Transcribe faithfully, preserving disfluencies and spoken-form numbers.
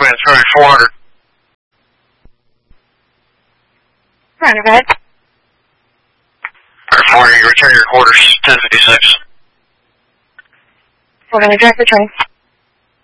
transferring four hundred. Roger, go ahead. four hundred, return your quarters, ten fifty-six. We're going to direct the train.